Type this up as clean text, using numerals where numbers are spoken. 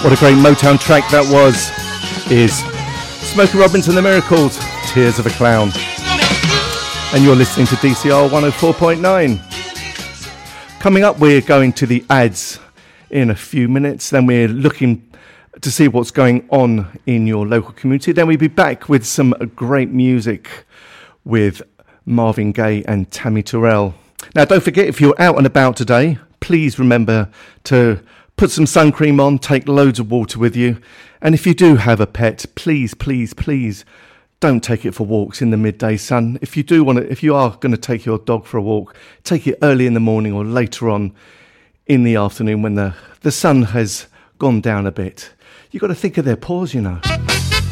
What a great Motown track that was. Is Smokey Robinson and the Miracles, Tears of a Clown. And you're listening to DCR 104.9. Coming up, we're going to the ads in a few minutes. Then we're looking to see what's going on in your local community. Then we'll be back with some great music with Marvin Gaye and Tammy Terrell. Now, don't forget, if you're out and about today, please remember to put some sun cream on, take loads of water with you. And if you do have a pet, please, please, please don't take it for walks in the midday sun. If you are going to take your dog for a walk, take it early in the morning or later on in the afternoon when the sun has gone down a bit. You've got to think of their paws, you know.